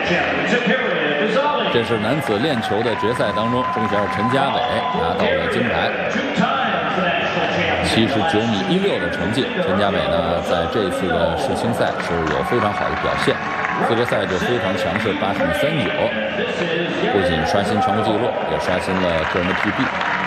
这是男子链球的决赛当中，中选手陈家伟拿到了金牌，79米16的成绩。陈家伟呢，在这一次的世青赛是有非常好的表现，资格赛就非常强势，80米39，不仅刷新全国纪录，也刷新了个人的 PB。